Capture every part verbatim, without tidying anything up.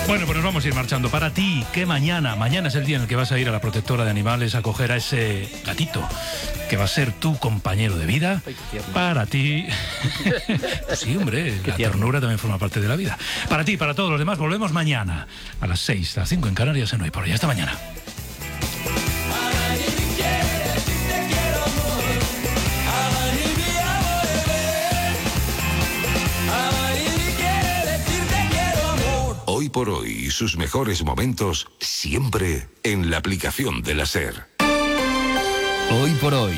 Bueno, pues nos vamos a ir marchando. Para ti, que mañana, mañana es el día en el que vas a ir a la protectora de animales a coger a ese gatito que va a ser tu compañero de vida. Ay, qué tierno. Para ti. Sí, hombre, Qué la tierno. ternura también forma parte de la vida. Para ti, para todos los demás, volvemos mañana a las seis, a las cinco en Canarias, en Hoy por Hoy. Hasta mañana. Hoy por Hoy y sus mejores momentos siempre en la aplicación de la SER. Hoy por Hoy.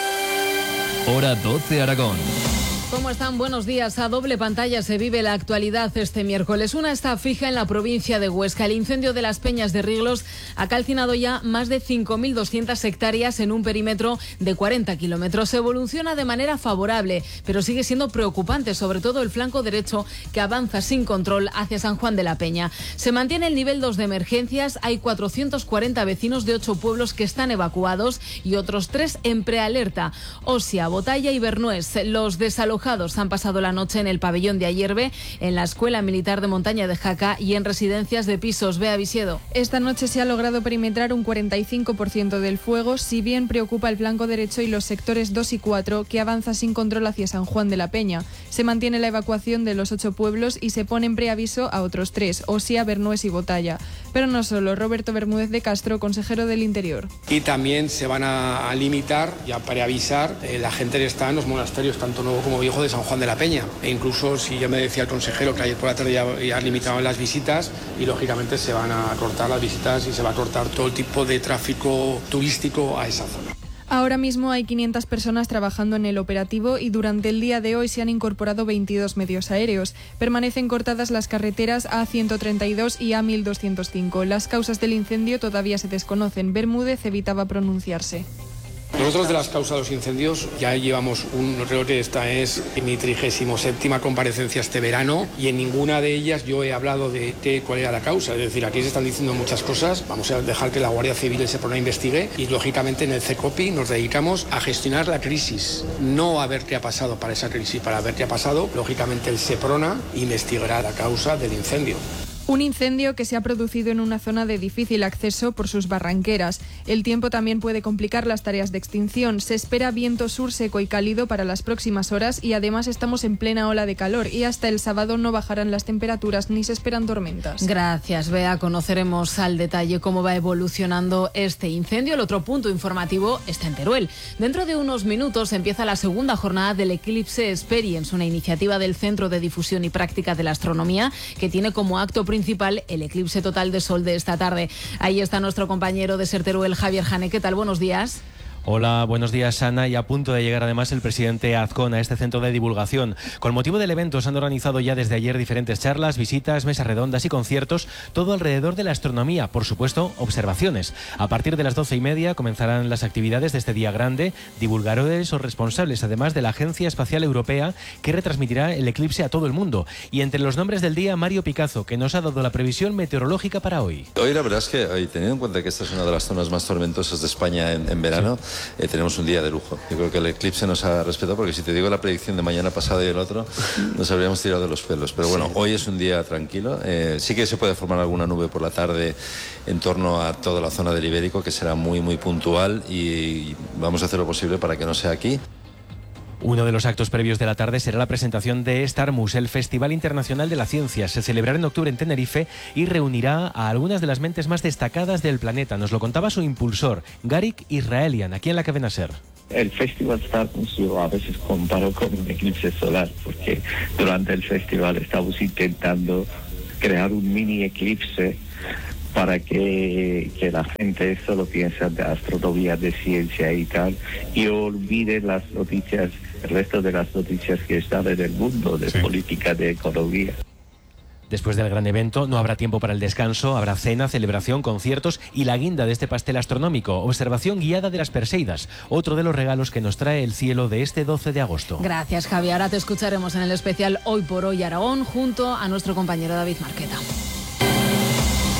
Hora doce Aragón. ¿Cómo están? Buenos días. A doble pantalla se vive la actualidad este miércoles. Una está fija en la provincia de Huesca. El incendio de las Peñas de Riglos ha calcinado ya más de cinco mil doscientas hectáreas en un perímetro de cuarenta kilómetros. Evoluciona de manera favorable, pero sigue siendo preocupante, sobre todo el flanco derecho que avanza sin control hacia San Juan de la Peña. Se mantiene el nivel dos de emergencias. Hay cuatrocientos cuarenta vecinos de ocho pueblos que están evacuados y otros tres en prealerta. Osia, Botalla y Bernués. Los desalojados han pasado la noche en el pabellón de Ayerbe, en la Escuela Militar de Montaña de Jaca y en residencias de pisos. Bea Visiedo. Esta noche se ha logrado perimetrar un cuarenta y cinco por ciento del fuego, si bien preocupa el flanco derecho y los sectores dos y cuatro, que avanza sin control hacia San Juan de la Peña. Se mantiene la evacuación de los ocho pueblos y se pone en preaviso a otros tres, Osia, Bernués y Botalla. Pero no solo. Roberto Bermúdez de Castro, consejero del Interior. Y también se van a, a limitar y a preavisar eh, la gente que está en los monasterios, tanto nuevo como viejo, de San Juan de la Peña. E incluso, si ya me decía el consejero que ayer por la tarde ya, ya limitaban las visitas y lógicamente se van a cortar las visitas y se va a cortar todo el tipo de tráfico turístico a esa zona. Ahora mismo hay quinientas personas trabajando en el operativo y durante el día de hoy se han incorporado veintidós medios aéreos. Permanecen cortadas las carreteras A ciento treinta y dos y A mil doscientos cinco. Las causas del incendio todavía se desconocen. Bermúdez evitaba pronunciarse. Nosotros de las causas de los incendios ya llevamos un, creo que esta es mi trigésimo séptima comparecencia este verano y en ninguna de ellas yo he hablado de, de cuál era la causa. Es decir, aquí se están diciendo muchas cosas, vamos a dejar que la Guardia Civil y el Seprona investigue y lógicamente en el CECOPI nos dedicamos a gestionar la crisis, no a ver qué ha pasado para esa crisis, para ver qué ha pasado, lógicamente el Seprona investigará la causa del incendio. Un incendio que se ha producido en una zona de difícil acceso por sus barranqueras. El tiempo también puede complicar las tareas de extinción. Se espera viento sur seco y cálido para las próximas horas y además estamos en plena ola de calor y hasta el sábado no bajarán las temperaturas ni se esperan tormentas. Gracias, Bea. Conoceremos al detalle cómo va evolucionando este incendio. El otro punto informativo está en Teruel. Dentro de unos minutos empieza la segunda jornada del Eclipse Experience, una iniciativa del Centro de Difusión y Práctica de la Astronomía que tiene como acto principal principal el eclipse total de sol de esta tarde. Ahí está nuestro compañero de SER Teruel, Javier Jane. ¿Qué tal? Buenos días. Hola, buenos días, Ana. Y a punto de llegar además el presidente Azcón a este centro de divulgación. Con motivo del evento se han organizado ya desde ayer diferentes charlas, visitas, mesas redondas y conciertos, todo alrededor de la astronomía, por supuesto, observaciones. A partir de las doce y media comenzarán las actividades de este día grande, divulgadores o responsables, además de la Agencia Espacial Europea, que retransmitirá el eclipse a todo el mundo. Y entre los nombres del día, Mario Picazo, que nos ha dado la previsión meteorológica para hoy. Hoy la verdad es que, hoy, teniendo en cuenta que esta es una de las zonas más tormentosas de España en, en verano, sí. Eh, tenemos un día de lujo. Yo creo que el eclipse nos ha respetado, porque si te digo la predicción de mañana pasado y el otro, nos habríamos tirado de los pelos. Pero bueno, sí. Hoy es un día tranquilo. Eh, sí que se puede formar alguna nube por la tarde en torno a toda la zona del Ibérico, que será muy, muy puntual y vamos a hacer lo posible para que no sea aquí. Uno de los actos previos de la tarde será la presentación de Starmus, el Festival Internacional de la Ciencia. Se celebrará en octubre en Tenerife y reunirá a algunas de las mentes más destacadas del planeta. Nos lo contaba su impulsor, Garik Israelian, aquí en la cadena SER. El Festival Starmus yo a veces comparo con un eclipse solar, porque durante el festival estamos intentando crear un mini eclipse para que, que la gente solo piense de astronomía, de ciencia y tal, y olvide las noticias, el resto de las noticias que están en el mundo, de sí. política, de economía. Después del gran evento no habrá tiempo para el descanso, habrá cena, celebración, conciertos y la guinda de este pastel astronómico, observación guiada de las Perseidas, otro de los regalos que nos trae el cielo de este doce de agosto. Gracias, Javier. Ahora te escucharemos en el especial Hoy por Hoy Aragón junto a nuestro compañero David Marqueta.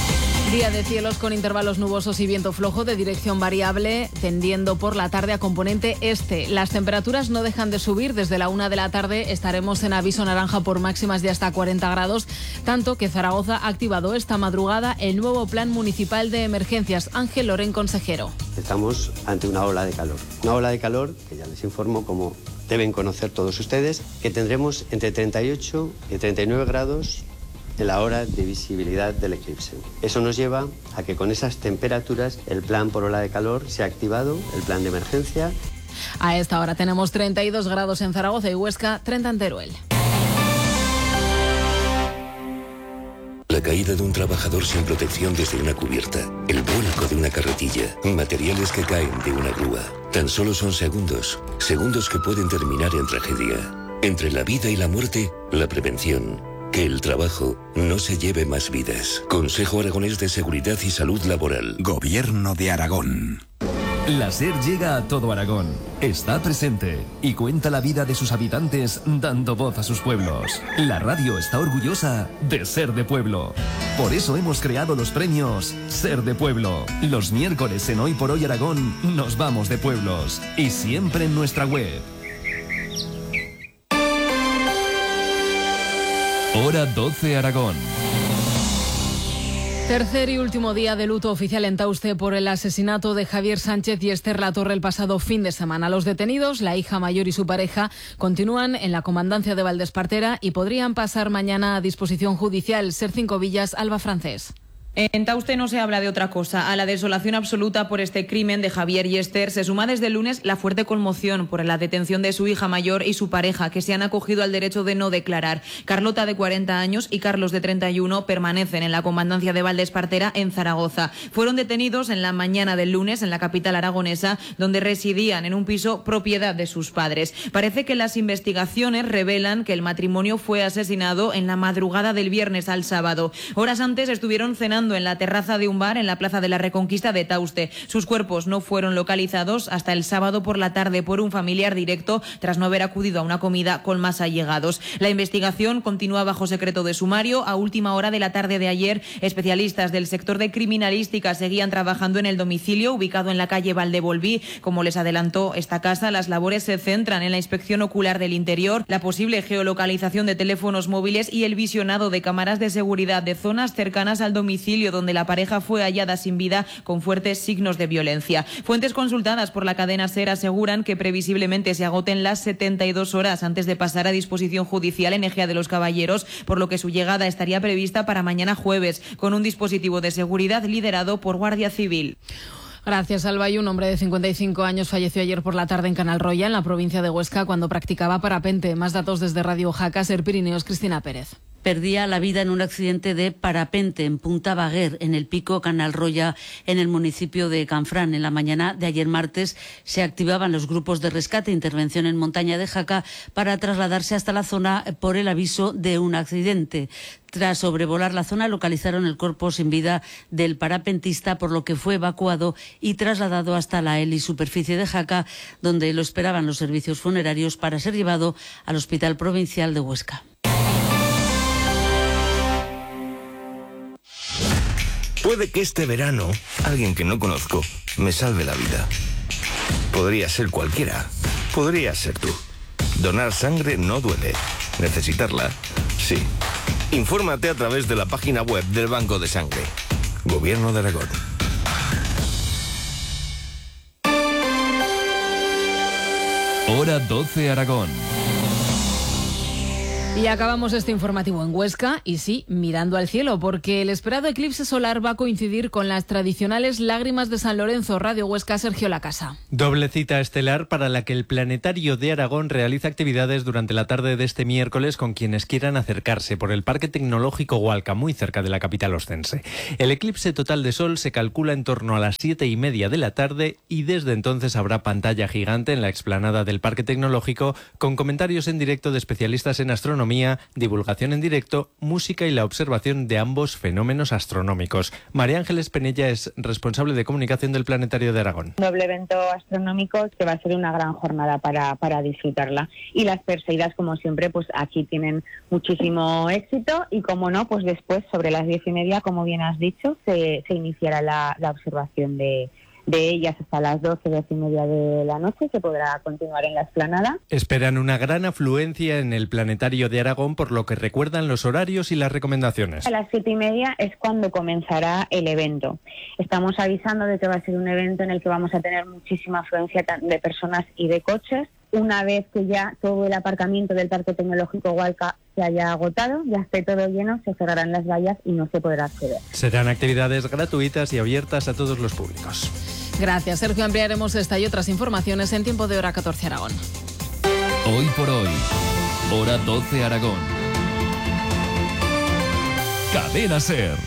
Día de cielos con intervalos nubosos y viento flojo de dirección variable, tendiendo por la tarde a componente este. Las temperaturas no dejan de subir. Desde la una de la tarde estaremos en aviso naranja por máximas de hasta cuarenta grados, tanto que Zaragoza ha activado esta madrugada el nuevo Plan Municipal de Emergencias. Ángel Lorén, consejero. Estamos ante una ola de calor. Una ola de calor que ya les informo, como deben conocer todos ustedes, que tendremos entre treinta y ocho y treinta y nueve grados en la hora de visibilidad del eclipse. Eso nos lleva a que con esas temperaturas el plan por ola de calor se ha activado, el plan de emergencia. A esta hora tenemos treinta y dos grados en Zaragoza y Huesca, treinta en Teruel. La caída de un trabajador sin protección desde una cubierta, el vuelco de una carretilla, materiales que caen de una grúa. Tan solo son segundos, segundos que pueden terminar en tragedia. Entre la vida y la muerte, la prevención. Que el trabajo no se lleve más vidas. Consejo Aragonés de Seguridad y Salud Laboral. Gobierno de Aragón. La SER llega a todo Aragón, está presente y cuenta la vida de sus habitantes dando voz a sus pueblos. La radio está orgullosa de ser de pueblo. Por eso hemos creado los premios Ser de Pueblo. Los miércoles en Hoy por Hoy Aragón nos vamos de pueblos y siempre en nuestra web. Hora doce Aragón. Tercer y último día de luto oficial en Tauste por el asesinato de Javier Sánchez y Esther Latorre el pasado fin de semana. Los detenidos, la hija mayor y su pareja, continúan en la comandancia de Valdespartera y podrían pasar mañana a disposición judicial. Ser Cinco Villas, Alba Francés. En Tauste no se habla de otra cosa. A la desolación absoluta por este crimen de Javier y Esther se suma desde el lunes la fuerte conmoción por la detención de su hija mayor y su pareja, que se han acogido al derecho de no declarar. Carlota, de cuarenta años, y Carlos, de treinta y uno, permanecen en la comandancia de Valdespartera en Zaragoza. Fueron detenidos en la mañana del lunes en la capital aragonesa, donde residían en un piso propiedad de sus padres. Parece que las investigaciones revelan que el matrimonio fue asesinado en la madrugada del viernes al sábado. Horas antes estuvieron cenando en la terraza de un bar en la Plaza de la Reconquista de Tauste. Sus cuerpos no fueron localizados hasta el sábado por la tarde por un familiar directo, tras no haber acudido a una comida con más allegados. La investigación continúa bajo secreto de sumario. A última hora de la tarde de ayer, especialistas del sector de criminalística seguían trabajando en el domicilio ubicado en la calle Valdevolví. Como les adelantó esta casa, las labores se centran en la inspección ocular del interior, la posible geolocalización de teléfonos móviles y el visionado de cámaras de seguridad de zonas cercanas al domicilio donde la pareja fue hallada sin vida con fuertes signos de violencia. Fuentes consultadas por la cadena SER aseguran que previsiblemente se agoten las setenta y dos horas antes de pasar a disposición judicial en Ejea de los Caballeros, por lo que su llegada estaría prevista para mañana jueves, con un dispositivo de seguridad liderado por Guardia Civil. Gracias, Alba. Y un hombre de cincuenta y cinco años falleció ayer por la tarde en Canalroya, en la provincia de Huesca, cuando practicaba parapente. Más datos desde Radio Jaca, Ser Pirineos, Cristina Pérez. Perdía la vida en un accidente de parapente en Punta Baguer, en el pico Canalroya, en el municipio de Canfrán. En la mañana de ayer martes se activaban los grupos de rescate e intervención en montaña de Jaca para trasladarse hasta la zona por el aviso de un accidente. Tras sobrevolar la zona, localizaron el cuerpo sin vida del parapentista, por lo que fue evacuado y trasladado hasta la helisuperficie de Jaca, donde lo esperaban los servicios funerarios para ser llevado al Hospital Provincial de Huesca. Puede que este verano alguien que no conozco me salve la vida. Podría ser cualquiera. Podría ser tú. Donar sangre no duele. Necesitarla, sí. Infórmate a través de la página web del Banco de Sangre. Gobierno de Aragón. Hora doce Aragón. Y acabamos este informativo en Huesca, y sí, mirando al cielo, porque el esperado eclipse solar va a coincidir con las tradicionales lágrimas de San Lorenzo. Radio Huesca, Sergio Lacasa. Doble cita estelar para la que el Planetario de Aragón realiza actividades durante la tarde de este miércoles con quienes quieran acercarse por el Parque Tecnológico Hualca, muy cerca de la capital ostense. El eclipse total de sol se calcula en torno a las siete y media de la tarde y desde entonces habrá pantalla gigante en la explanada del Parque Tecnológico con comentarios en directo de especialistas en astronomía astronomía, divulgación en directo, música y la observación de ambos fenómenos astronómicos. María Ángeles Penella es responsable de comunicación del Planetario de Aragón. Un doble evento astronómico que va a ser una gran jornada para, para disfrutarla. Y las Perseidas, como siempre, pues aquí tienen muchísimo éxito y, como no, pues después, sobre las diez y media, como bien has dicho, se, se iniciará la, la observación de de ellas hasta las doce, doce y media de la noche, se podrá continuar en la explanada. Esperan una gran afluencia en el Planetario de Aragón, por lo que recuerdan los horarios y las recomendaciones. A las siete y media es cuando comenzará el evento. Estamos avisando de que va a ser un evento en el que vamos a tener muchísima afluencia de personas y de coches. Una vez que ya todo el aparcamiento del Parque Tecnológico Hualca se haya agotado, ya esté todo lleno, se cerrarán las vallas y no se podrá acceder. Serán actividades gratuitas y abiertas a todos los públicos. Gracias, Sergio. Ampliaremos esta y otras informaciones en Tiempo de Hora catorce Aragón. Hoy por hoy, Hora doce Aragón. Cadena SER.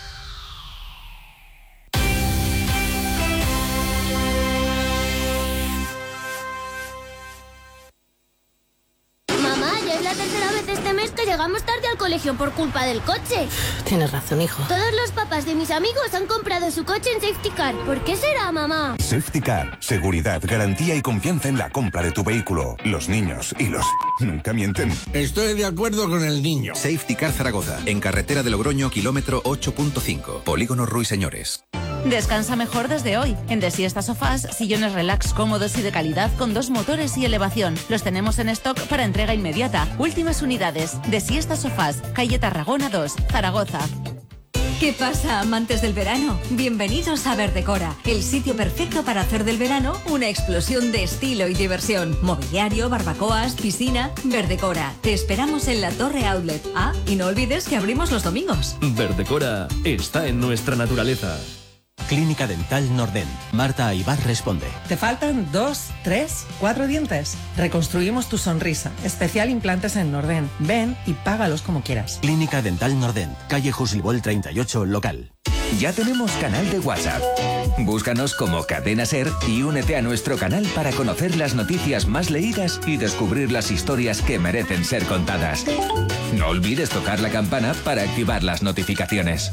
Que llegamos tarde al colegio por culpa del coche. Tienes razón, hijo. Todos los papás de mis amigos han comprado su coche en Safety Car. ¿Por qué será, mamá? Safety Car. Seguridad, garantía y confianza en la compra de tu vehículo. Los niños y los... nunca mienten. Estoy de acuerdo con el niño. Safety Car Zaragoza. En carretera de Logroño, kilómetro ocho punto cinco. Polígono Ruiseñores. Descansa mejor desde hoy. En De Siesta Sofás, sillones relax cómodos y de calidad con dos motores y elevación. Los tenemos en stock para entrega inmediata. Últimas unidades. De Siesta Sofás, calle Tarragona dos, Zaragoza. ¿Qué pasa, amantes del verano? Bienvenidos a Verdecora, el sitio perfecto para hacer del verano una explosión de estilo y diversión. Mobiliario, barbacoas, piscina. Verdecora, te esperamos en la Torre Outlet. Ah, y no olvides que abrimos los domingos. Verdecora está en nuestra naturaleza. Clínica Dental Nordent. Marta Aybar responde. ¿Te faltan dos, tres, cuatro dientes? Reconstruimos tu sonrisa. Especial implantes en Nordent. Ven y págalos como quieras. Clínica Dental Nordent. Calle Jusilbol treinta y ocho, local. Ya tenemos canal de WhatsApp. Búscanos como Cadena SER y únete a nuestro canal para conocer las noticias más leídas y descubrir las historias que merecen ser contadas. No olvides tocar la campana para activar las notificaciones.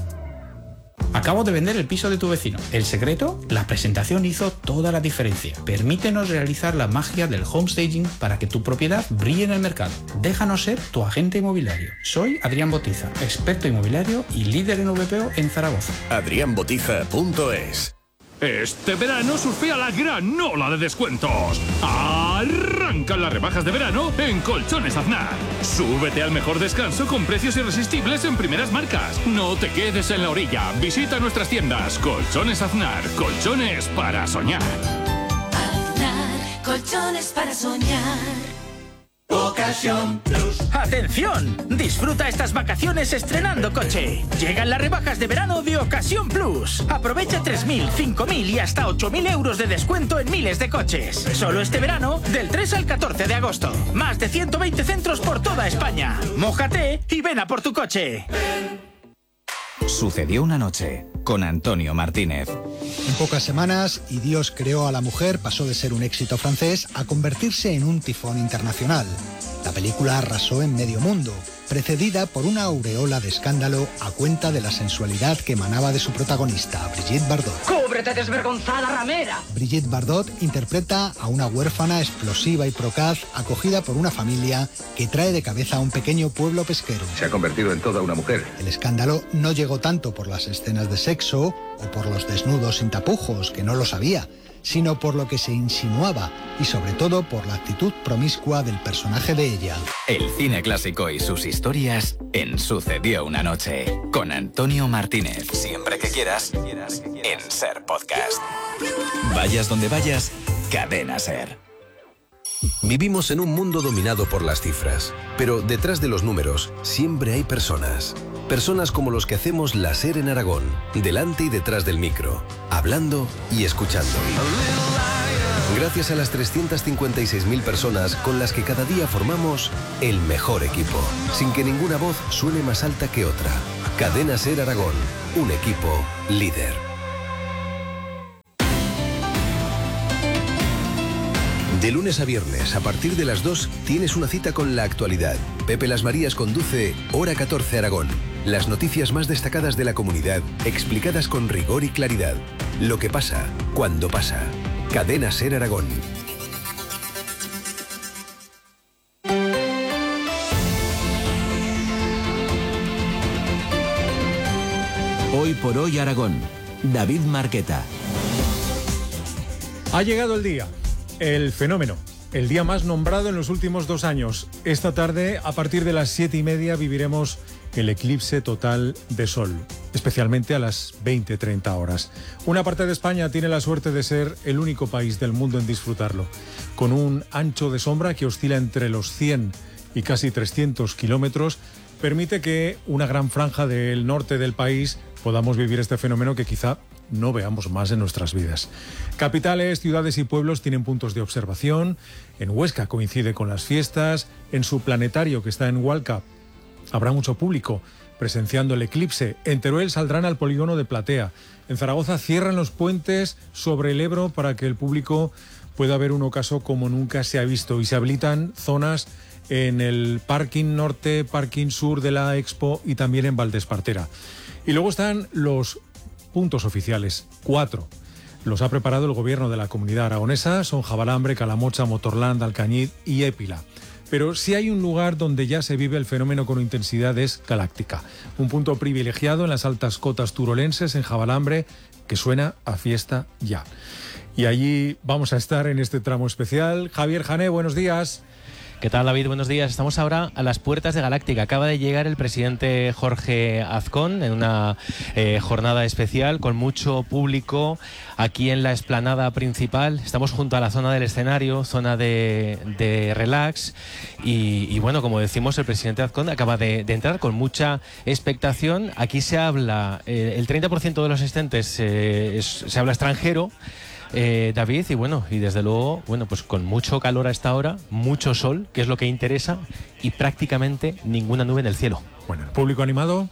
Acabo de vender el piso de tu vecino. ¿El secreto? La presentación hizo toda la diferencia. Permítenos realizar la magia del homestaging para que tu propiedad brille en el mercado. Déjanos ser tu agente inmobiliario. Soy Adrián Botiza, experto inmobiliario y líder en V P O en Zaragoza. adrián botiza punto es. Este verano surfea la gran ola de descuentos. Arrancan las rebajas de verano en Colchones Aznar. Súbete al mejor descanso con precios irresistibles en primeras marcas. No te quedes en la orilla. Visita nuestras tiendas. Colchones Aznar. Colchones para soñar. Aznar, colchones para soñar. Ocasión Plus. ¡Atención! Disfruta estas vacaciones estrenando coche. Llegan las rebajas de verano de Ocasión Plus. Aprovecha tres mil, cinco mil y hasta ocho mil euros de descuento en miles de coches. Solo este verano, del tres al catorce de agosto. Más de ciento veinte centros por toda España. Mójate y ven a por tu coche. Sucedió una noche con Antonio Martínez. En pocas semanas, Y Dios creó a la mujer pasó de ser un éxito francés a convertirse en un tifón internacional. La película arrasó en medio mundo, precedida por una aureola de escándalo a cuenta de la sensualidad que emanaba de su protagonista, Brigitte Bardot. ¡Cúbrete, desvergonzada ramera! Brigitte Bardot interpreta a una huérfana explosiva y procaz acogida por una familia que trae de cabeza a un pequeño pueblo pesquero. Se ha convertido en toda una mujer. El escándalo no llegó tanto por las escenas de sexo o por los desnudos sin tapujos, que no lo sabía, sino por lo que se insinuaba y sobre todo por la actitud promiscua del personaje de ella. El cine clásico y sus historias en Sucedió una noche con Antonio Martínez. Siempre que quieras, en SER Podcast. Vayas donde vayas, Cadena SER. Vivimos en un mundo dominado por las cifras, pero detrás de los números siempre hay personas. Personas como los que hacemos la SER en Aragón, delante y detrás del micro, hablando y escuchando. Gracias a las trescientas cincuenta y seis mil personas con las que cada día formamos el mejor equipo, sin que ninguna voz suene más alta que otra. Cadena SER Aragón, un equipo líder. De lunes a viernes, a partir de las dos, tienes una cita con la actualidad. Pepe Las Marías conduce Hora catorce Aragón. Las noticias más destacadas de la comunidad, explicadas con rigor y claridad. Lo que pasa, cuando pasa. Cadena Ser Aragón. Hoy por hoy Aragón. David Marqueta. Ha llegado el día, el fenómeno, el día más nombrado en los últimos dos años. Esta tarde, a partir de las siete y media, viviremos el eclipse total de Sol, especialmente a las veinte treinta horas. Una parte de España tiene la suerte de ser el único país del mundo en disfrutarlo, con un ancho de sombra que oscila entre los cien y casi trescientos kilómetros, permite que una gran franja del norte del país podamos vivir este fenómeno que quizá no veamos más en nuestras vidas. Capitales, ciudades y pueblos tienen puntos de observación. En Huesca coincide con las fiestas. En su planetario, que está en Hualca, habrá mucho público presenciando el eclipse. En Teruel saldrán al polígono de Platea. En Zaragoza cierran los puentes sobre el Ebro para que el público pueda ver un ocaso como nunca se ha visto. Y se habilitan zonas en el parking norte, parking sur de la Expo y también en Valdespartera. Y luego están los puntos oficiales, cuatro. Los ha preparado el gobierno de la comunidad aragonesa, son Jabalambre, Calamocha, Motorland, Alcañiz y Épila. Pero si hay un lugar donde ya se vive el fenómeno con intensidad es Galáctica, un punto privilegiado en las altas cotas turolenses, en Jabalambre, que suena a fiesta ya. Y allí vamos a estar en este tramo especial. Javier Jané, buenos días. ¿Qué tal, David? Buenos días. Estamos ahora a las puertas de Galáctica. Acaba de llegar el presidente Jorge Azcón en una eh, jornada especial con mucho público aquí en la explanada principal. Estamos junto a la zona del escenario, zona de, de relax. Y, y bueno, como decimos, el presidente Azcón acaba de, de entrar con mucha expectación. Aquí se habla, eh, el treinta por ciento de los asistentes eh, es, se habla extranjero. Eh, David, y bueno, y desde luego, bueno, pues con mucho calor a esta hora, mucho sol, que es lo que interesa, y prácticamente ninguna nube en el cielo. Bueno, ¿el público animado?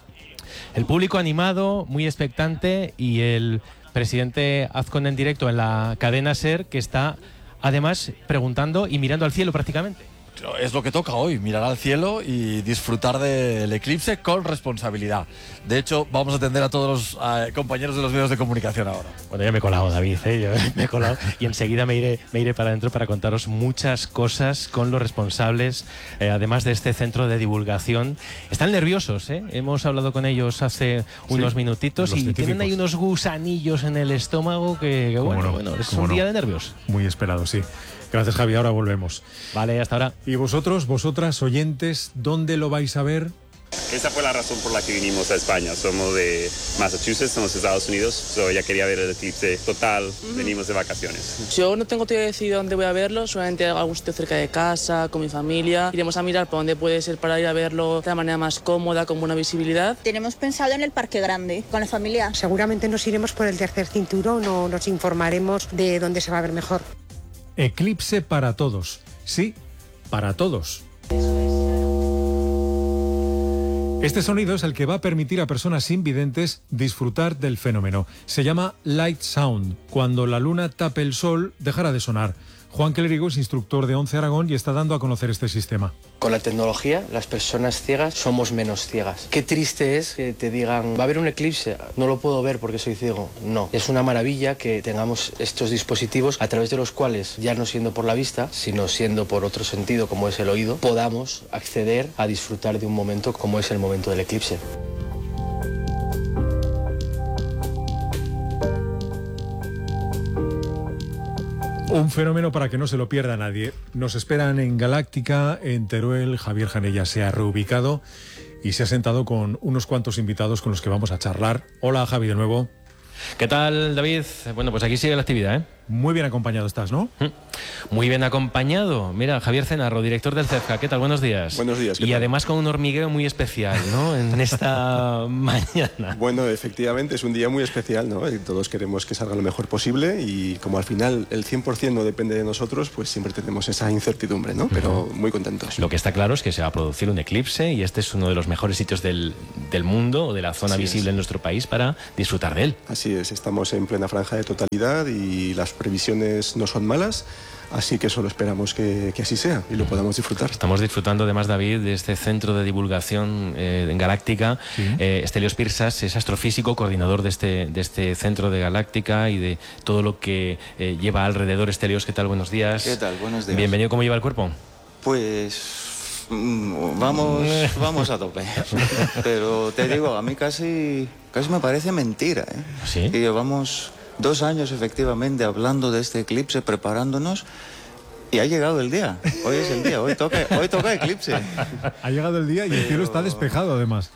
El público animado, muy expectante, y el presidente Azcón en directo en la cadena SER, que está además preguntando y mirando al cielo prácticamente. Es lo que toca hoy, mirar al cielo y disfrutar del eclipse con responsabilidad. De hecho, vamos a atender a todos los eh, compañeros de los medios de comunicación ahora. Bueno, ya me he colado, David, ¿eh? Yo me he colado y enseguida me iré, me iré para adentro para contaros muchas cosas con los responsables, eh, además de este centro de divulgación. Están nerviosos, ¿eh? Hemos hablado con ellos hace unos sí, minutitos y tienen ahí unos gusanillos en el estómago que, que bueno, no? bueno, es un no? día de nervios. Muy esperado, sí. Gracias, Javi. Ahora volvemos. Vale, hasta ahora. Y vosotros, vosotras, oyentes, ¿dónde lo vais a ver? Esa fue la razón por la que vinimos a España. Somos de Massachusetts, en los Estados Unidos. So ya quería ver el eclipse total. Uh-huh. Venimos de vacaciones. Yo no tengo todavía decidido dónde voy a verlo. Solamente algún sitio cerca de casa, con mi familia. Iremos a mirar por dónde puede ser para ir a verlo de la manera más cómoda, con buena visibilidad. Tenemos pensado en el Parque Grande, con la familia. Seguramente nos iremos por el tercer cinturón o nos informaremos de dónde se va a ver mejor. Eclipse para todos. Sí, para todos. Este sonido es el que va a permitir a personas invidentes disfrutar del fenómeno. Se llama Light Sound. Cuando la luna tape el sol, dejará de sonar. Juan Clérigo es instructor de ONCE Aragón y está dando a conocer este sistema. Con la tecnología, las personas ciegas somos menos ciegas. Qué triste es que te digan, va a haber un eclipse, no lo puedo ver porque soy ciego. No, es una maravilla que tengamos estos dispositivos a través de los cuales, ya no siendo por la vista, sino siendo por otro sentido como es el oído, podamos acceder a disfrutar de un momento como es el momento del eclipse. Un fenómeno para que no se lo pierda nadie. Nos esperan en Galáctica, en Teruel. Javier Jané ya se ha reubicado y se ha sentado con unos cuantos invitados con los que vamos a charlar. Hola, Javi, de nuevo. ¿Qué tal, David? Bueno, pues aquí sigue la actividad, ¿eh? Muy bien acompañado estás, ¿no? Muy bien acompañado. Mira, Javier Cenarro, director del CEFCA. ¿Qué tal? Buenos días. Buenos días. Y además con un hormigueo muy especial, ¿no? En esta mañana. Bueno, efectivamente, es un día muy especial, ¿no? Todos queremos que salga lo mejor posible y como al final el cien por ciento no depende de nosotros, pues siempre tenemos esa incertidumbre, ¿no? Pero muy contentos. Lo que está claro es que se va a producir un eclipse y este es uno de los mejores sitios del, del mundo o de la zona Así visible es. en nuestro país para disfrutar de él. Así es, estamos en plena franja de totalidad y las previsiones no son malas, Así que solo esperamos que, que así sea y lo podamos disfrutar. Estamos disfrutando además, David, de este centro de divulgación eh, en Galáctica. Sí. Eh, Stelios Pirsas es astrofísico, coordinador de este, de este centro de Galáctica y de todo lo que eh, lleva alrededor. Stelios, ¿qué tal? Buenos días. ¿Qué tal? Buenos días. Bienvenido. ¿Cómo lleva el cuerpo? Pues mm, vamos, vamos a tope. Pero te digo, a mí casi, casi me parece mentira, ¿eh? ¿Sí? Que llevamos dos años efectivamente hablando de este eclipse, preparándonos. Y ha llegado el día. Hoy es el día. Hoy toca, hoy toca eclipse. Ha llegado el día y el cielo está despejado, además.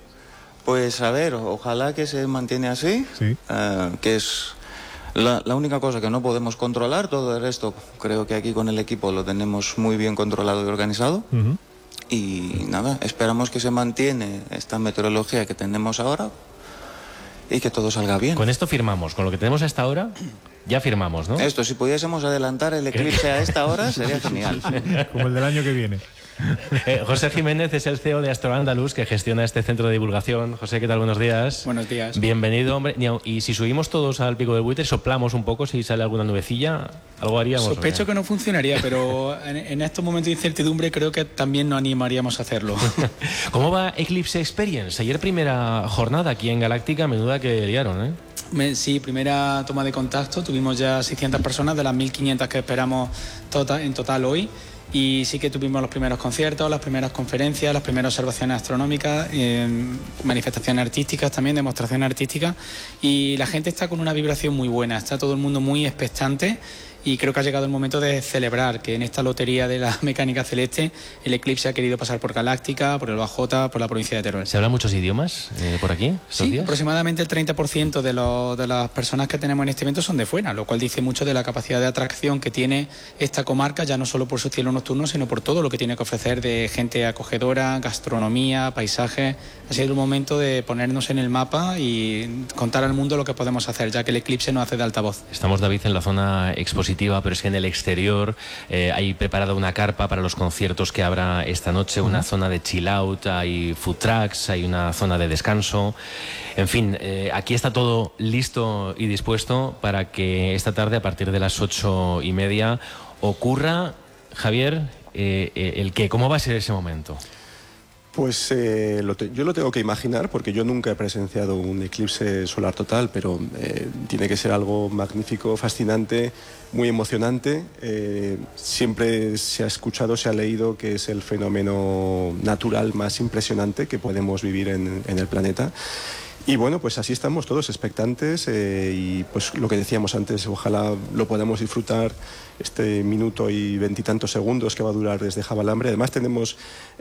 Pues a ver, ojalá que se mantiene así. Sí. Uh, que es la, la única cosa que no podemos controlar. Todo el resto creo que aquí con el equipo lo tenemos muy bien controlado y organizado. Uh-huh. Y nada, esperamos que se mantiene esta meteorología que tenemos ahora y que todo salga bien. Con esto firmamos. Con lo que tenemos hasta ahora... Ya firmamos, ¿no? Esto, si pudiésemos adelantar el eclipse a esta hora, sería genial. Como el del año que viene. Eh, José Jiménez es el C E O de Astroandalus, que gestiona este centro de divulgación. José, ¿qué tal? Buenos días. Buenos días. Bienvenido, hombre. Y si subimos todos al pico del buitre, soplamos un poco, si sale alguna nubecilla, algo haríamos. Sospecho que no funcionaría, pero en, en estos momentos de incertidumbre creo que también nos animaríamos a hacerlo. ¿Cómo va Eclipse Experience? Ayer primera jornada aquí en Galáctica, menuda que liaron, ¿eh? Sí, primera toma de contacto, tuvimos ya seiscientas personas de las mil quinientas que esperamos total, en total hoy, y sí que tuvimos los primeros conciertos, las primeras conferencias, las primeras observaciones astronómicas, eh, manifestaciones artísticas también, demostraciones artísticas, y la gente está con una vibración muy buena, está todo el mundo muy expectante. Y creo que ha llegado el momento de celebrar que en esta lotería de la mecánica celeste el eclipse ha querido pasar por Galáctica, por el Bajota, por la provincia de Teruel. ¿Se hablan muchos idiomas eh, por aquí estos sí, días? Aproximadamente el treinta por ciento de, lo, de las personas que tenemos en este evento son de fuera, lo cual dice mucho de la capacidad de atracción que tiene esta comarca, ya no solo por su cielo nocturno, sino por todo lo que tiene que ofrecer de gente acogedora, gastronomía, paisajes. Ha sido el momento de ponernos en el mapa y contar al mundo lo que podemos hacer, ya que el eclipse nos hace de altavoz. Estamos, David, en la zona expositiva, pero es que en el exterior eh, hay preparada una carpa para los conciertos que habrá esta noche, una uh-huh. zona de chill out, hay food trucks, hay una zona de descanso. En fin, eh, aquí está todo listo y dispuesto para que esta tarde, a partir de las ocho y media, ocurra, Javier, eh, eh, el qué, ¿cómo va a ser ese momento? Pues eh, lo te, yo lo tengo que imaginar porque yo nunca he presenciado un eclipse solar total, pero eh, tiene que ser algo magnífico, fascinante, muy emocionante. Eh, siempre se ha escuchado, se ha leído que es el fenómeno natural más impresionante que podemos vivir en, en el planeta. Y bueno, pues así estamos todos expectantes eh, y pues lo que decíamos antes, ojalá lo podamos disfrutar este minuto y veintitantos segundos que va a durar desde Javalambre. Además tenemos,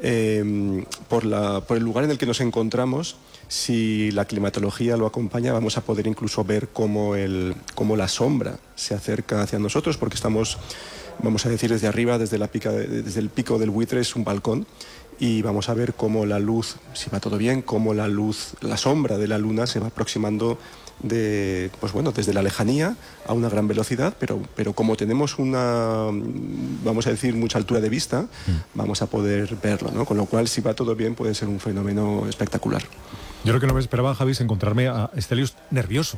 eh, por, la, por el lugar en el que nos encontramos, si la climatología lo acompaña, vamos a poder incluso ver cómo, el, cómo la sombra se acerca hacia nosotros, porque estamos, vamos a decir, desde arriba, desde, la pica, desde el pico del buitre es un balcón, y vamos a ver cómo la luz, si va todo bien, cómo la luz, la sombra de la luna se va aproximando de, pues bueno, desde la lejanía a una gran velocidad, pero, pero como tenemos una, vamos a decir, mucha altura de vista, vamos a poder verlo, ¿no? Con lo cual, si va todo bien, puede ser un fenómeno espectacular. Yo lo que no me esperaba, Javi, es encontrarme a Stelios nervioso.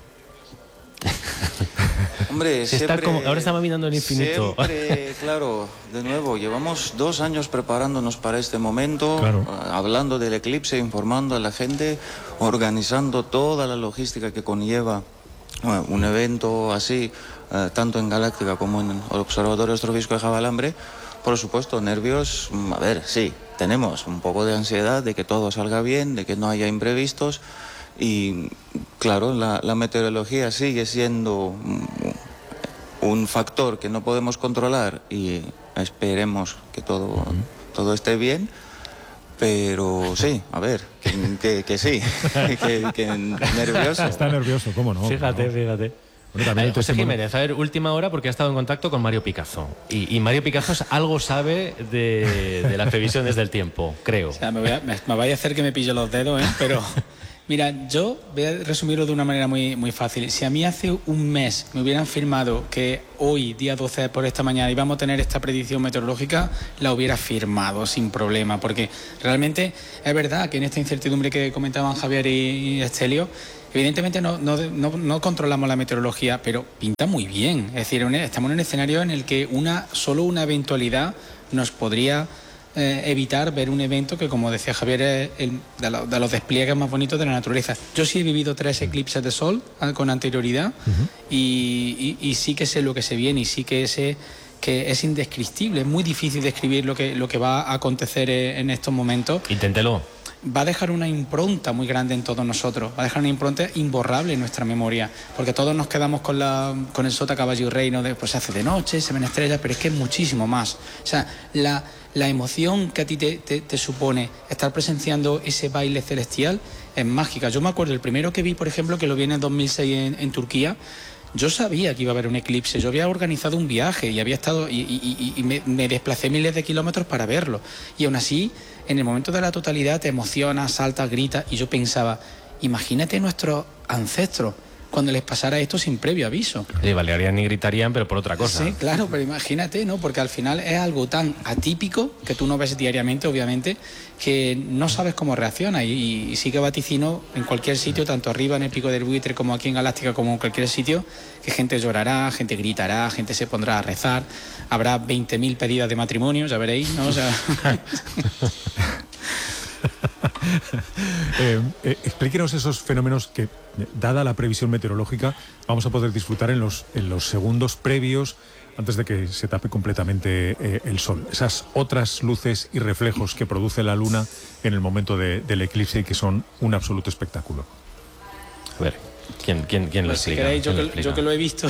Hombre, Se siempre, está como, ahora estamos mirando el infinito. Siempre, claro, de nuevo, llevamos dos años preparándonos para este momento, claro. hablando del eclipse, informando a la gente, organizando toda la logística que conlleva bueno, un evento así, eh, tanto en Galáctica como en el Observatorio Astrofísico de Javalambre. Por supuesto, nervios, a ver, sí, tenemos un poco de ansiedad de que todo salga bien, de que no haya imprevistos. Y claro, la, la meteorología sigue siendo un factor que no podemos controlar y esperemos que todo, todo esté bien, pero sí, a ver, que, que, que sí, que, que nervioso. Está nervioso, ¿cómo no? Fíjate, ¿no? fíjate. Bueno, también José testimonio... Jiménez, a ver, última hora porque ha estado en contacto con Mario Picazo. Y, y Mario Picazo algo sabe de, de las previsiones del tiempo, creo. O sea, me, voy a, me, me vaya a hacer que me pille los dedos, ¿eh? Pero Mira, yo voy a resumirlo de una manera muy, muy fácil. Si a mí hace un mes me hubieran firmado que hoy, día doce por esta mañana, íbamos a tener esta predicción meteorológica, la hubiera firmado sin problema, porque realmente es verdad que en esta incertidumbre que comentaban Javier y, y Estelio, evidentemente no, no, no, no controlamos la meteorología, pero pinta muy bien. Es decir, estamos en un escenario en el que una, solo una eventualidad nos podría eh, evitar ver un evento que, como decía Javier, es el, de, lo, de los despliegues más bonitos de la naturaleza. Yo sí he vivido tres eclipses de sol con anterioridad uh-huh. y, y, y sí que sé lo que se viene y sí que sé que es indescriptible. Es muy difícil describir lo que, lo que va a acontecer en estos momentos. Inténtelo. Va a dejar una impronta muy grande en todos nosotros, va a dejar una impronta imborrable en nuestra memoria, porque todos nos quedamos con, la, con el sota, caballo y rey, ¿no? De, pues se hace de noche, se ven estrellas, pero es que es muchísimo más. O sea, la, la emoción que a ti te, te, te supone estar presenciando ese baile celestial es mágica. Yo me acuerdo, el primero que vi, por ejemplo, que lo vi en el dos mil seis en, en Turquía, yo sabía que iba a haber un eclipse, yo había organizado un viaje y había estado y, y, y me, me desplacé miles de kilómetros para verlo. Y aún así, en el momento de la totalidad te emocionas, saltas, gritas, y yo pensaba, imagínate nuestros ancestros cuando les pasara esto sin previo aviso. Sí, bailarían y gritarían, pero por otra cosa. Sí, claro, pero imagínate, ¿no? Porque al final es algo tan atípico que tú no ves diariamente, obviamente, que no sabes cómo reacciona. Y, y sí que vaticino en cualquier sitio, tanto arriba en el Pico del Buitre como aquí en Galáctica, como en cualquier sitio, que gente llorará, gente gritará, gente se pondrá a rezar, habrá veinte mil pedidas de matrimonio, ya veréis, ¿no? O sea... eh, eh, explíquenos esos fenómenos que, dada la previsión meteorológica, vamos a poder disfrutar en los, en los segundos previos antes de que se tape completamente eh, el sol. Esas otras luces y reflejos que produce la luna en el momento de, del eclipse y que son un absoluto espectáculo. A ver, ¿quién, quién, quién lo pues explica? Si queréis, yo, ¿Quién que, lo explica? yo que lo he visto.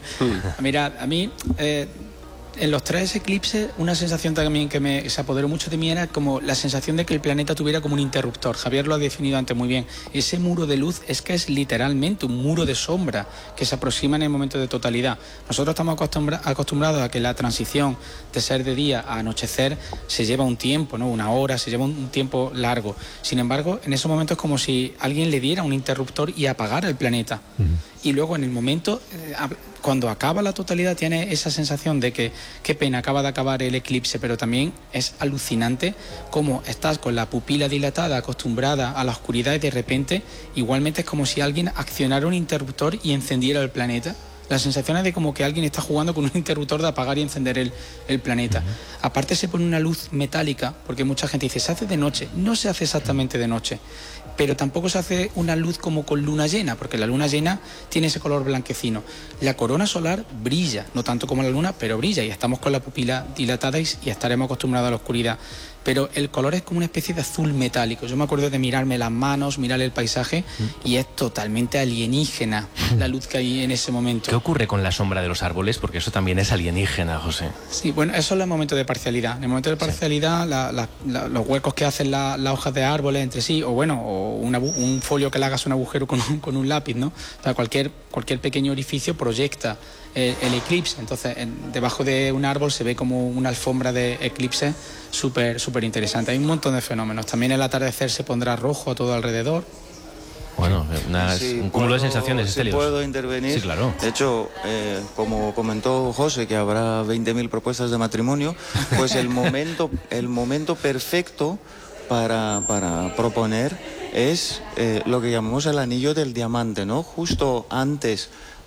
Mirad, a mí... Eh, en los tres eclipses, una sensación también que me, se apoderó mucho de mí era como la sensación de que el planeta tuviera como un interruptor. Javier lo ha definido antes muy bien. Ese muro de luz es que es literalmente un muro de sombra que se aproxima en el momento de totalidad. Nosotros estamos acostumbra, acostumbrados a que la transición de ser de día a anochecer se lleva un tiempo, ¿no? Una hora, se lleva un tiempo largo. Sin embargo, en esos momentos es como si alguien le diera un interruptor y apagara el planeta. Uh-huh. Y luego en el momento, eh, cuando acaba la totalidad, tiene esa sensación de que qué pena, acaba de acabar el eclipse, pero también es alucinante cómo estás con la pupila dilatada, acostumbrada a la oscuridad, y de repente igualmente es como si alguien accionara un interruptor y encendiera el planeta. La sensación es de como que alguien está jugando con un interruptor de apagar y encender el, el planeta. Uh-huh. Aparte se pone una luz metálica, porque mucha gente dice, se hace de noche. No se hace exactamente de noche, pero tampoco se hace una luz como con luna llena, porque la luna llena tiene ese color blanquecino. La corona solar brilla, no tanto como la luna, pero brilla, y estamos con la pupila dilatada y, y estaremos acostumbrados a la oscuridad. Pero el color es como una especie de azul metálico. Yo me acuerdo de mirarme las manos, mirar el paisaje, y es totalmente alienígena la luz que hay en ese momento. ¿Qué ocurre con la sombra de los árboles? Porque eso también es alienígena, José. Sí, bueno, eso es el momento de parcialidad. En el momento de parcialidad, sí. la, la, la, los huecos que hacen las la hojas de árboles entre sí, o bueno, o una, un folio que le hagas un agujero con un, con un lápiz, ¿no? O sea, cualquier, cualquier pequeño orificio proyecta el, el eclipse. Entonces, en, debajo de un árbol se ve como una alfombra de eclipse súper súper interesante. Hay un montón de fenómenos. También el atardecer se pondrá rojo a todo alrededor. Bueno, una, sí, un cúmulo de sensaciones, si Estelios. ¿Puedo intervenir? Sí, claro. De hecho, eh, como comentó José, que habrá veinte mil propuestas de matrimonio, pues el momento, el momento perfecto para, para proponer es eh, lo que llamamos el anillo del diamante, ¿no? Justo antes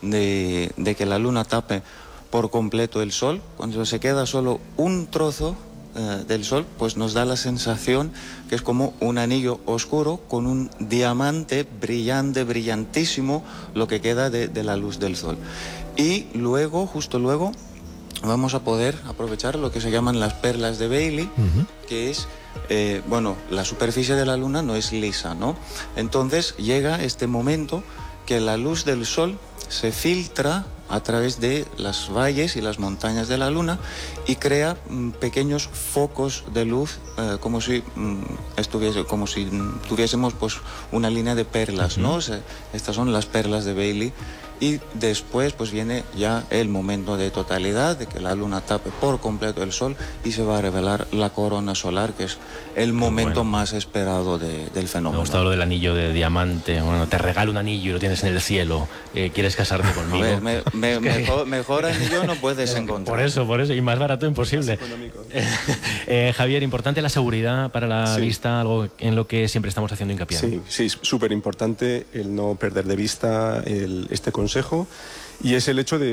de, de que la luna tape por completo el sol, cuando se queda solo un trozo eh, del sol, pues nos da la sensación que es como un anillo oscuro con un diamante brillante, brillantísimo, lo que queda de, de la luz del sol. Y luego, justo luego, vamos a poder aprovechar lo que se llaman las perlas de Bailey, uh-huh. que es, eh, bueno, la superficie de la luna no es lisa, ¿no? Entonces llega este momento que la luz del sol se filtra a través de las valles y las montañas de la luna y crea mm, pequeños focos de luz, eh, como si mm, estuviese, como si mm, tuviésemos pues una línea de perlas, uh-huh. ¿no? O sea, estas son las perlas de Bailey y después pues viene ya el momento de totalidad, de que la luna tape por completo el sol y se va a revelar la corona solar, que es el momento bueno. más esperado de, del fenómeno. Me ha gustado lo del anillo de diamante. Bueno, te regalo un anillo y lo tienes en el cielo. Eh, ¿Quieres casarte conmigo? A ver, me, me, mejor, mejor anillo no puedes encontrar. Por eso, por eso, y más barato imposible. eh, Javier, importante la seguridad para la Sí. vista, algo en lo que siempre estamos haciendo hincapié. Sí, sí, es súper importante el no perder de vista el, este consejo, y es el hecho de